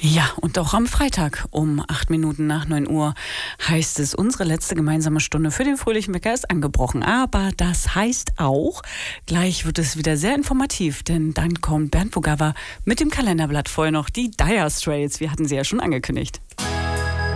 Ja, und auch am Freitag um 8 Minuten nach 9 Uhr heißt es, unsere letzte gemeinsame Stunde für den fröhlichen Wecker ist angebrochen. Aber das heißt auch, gleich wird es wieder sehr informativ, denn dann kommt Bernd Bugava mit dem Kalenderblatt, vorher noch die Dire Straits. Wir hatten sie ja schon angekündigt.